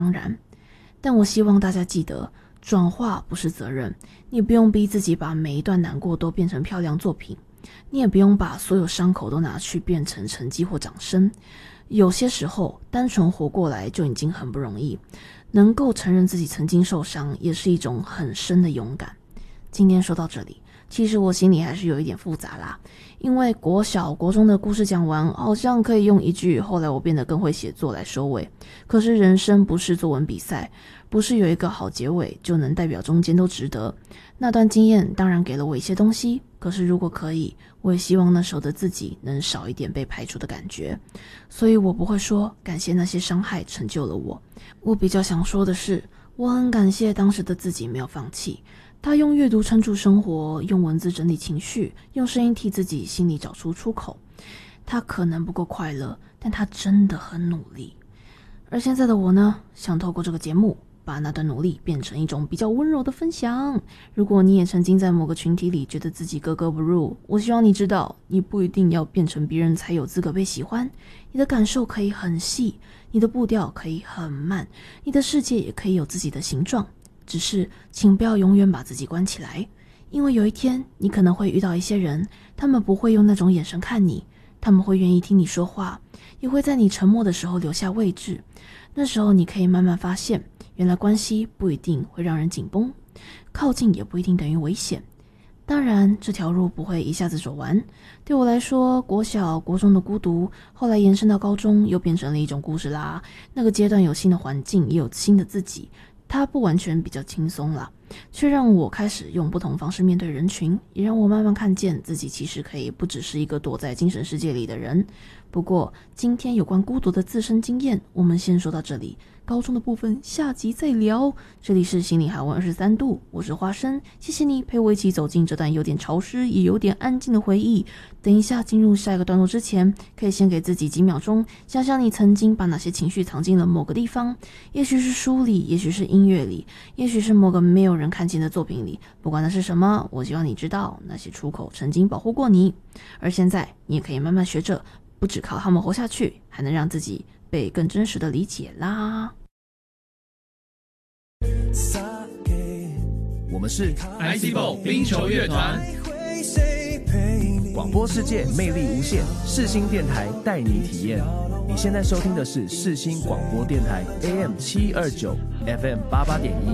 当然，但我希望大家记得，转化不是责任，你不用逼自己把每一段难过都变成漂亮作品，你也不用把所有伤口都拿去变成成绩或掌声。有些时候，单纯活过来就已经很不容易，能够承认自己曾经受伤，也是一种很深的勇敢。今天说到这里，其实我心里还是有一点复杂啦，因为国小国中的故事讲完，好像可以用一句后来我变得更会写作来收尾。可是人生不是作文比赛，不是有一个好结尾就能代表中间都值得。那段经验当然给了我一些东西，可是如果可以，我也希望那时候的自己能少一点被排除的感觉。所以我不会说感谢那些伤害成就了我，我比较想说的是，我很感谢当时的自己没有放弃。他用阅读撑住生活，用文字整理情绪，用声音替自己心里找出出口。他可能不够快乐，但他真的很努力。而现在的我呢，想透过这个节目把那段努力变成一种比较温柔的分享。如果你也曾经在某个群体里觉得自己格格不入，我希望你知道，你不一定要变成别人才有资格被喜欢。你的感受可以很细，你的步调可以很慢，你的世界也可以有自己的形状。只是请不要永远把自己关起来，因为有一天你可能会遇到一些人，他们不会用那种眼神看你，他们会愿意听你说话，也会在你沉默的时候留下位置。那时候你可以慢慢发现，原来关系不一定会让人紧绷，靠近也不一定等于危险。当然这条路不会一下子走完，对我来说，国小国中的孤独后来延伸到高中，又变成了一种故事啦。那个阶段有新的环境，也有新的自己，它不完全比较轻松啦，却让我开始用不同方式面对人群，也让我慢慢看见自己其实可以不只是一个躲在精神世界里的人。不过今天有关孤独的自身经验，我们先说到这里，高中的部分下集再聊。这里是心理海湾23度，我是花生，谢谢你陪我一起走进这段有点潮湿也有点安静的回忆。等一下进入下一个段落之前，可以先给自己几秒钟，想想你曾经把哪些情绪藏进了某个地方，也许是书里，也许是音乐里，也许是某个没有人看见的作品里。不管那是什么，我希望你知道，那些出口曾经保护过你，而现在你也可以慢慢学着不只靠他们活下去，还能让自己被更真实的理解啦。 我们是 ICBO 冰球乐团， 广播世界魅力无限，世新电台带你体验。你现在收听的是世新广播电台 AM729 FM88.1